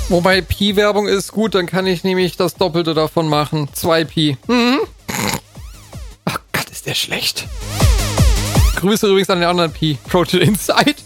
Wobei Pi-Werbung ist gut, dann kann ich nämlich das Doppelte davon machen. 2 Pi. Ach Gott, ist der schlecht. Grüße übrigens an den anderen Pi. Project Insight.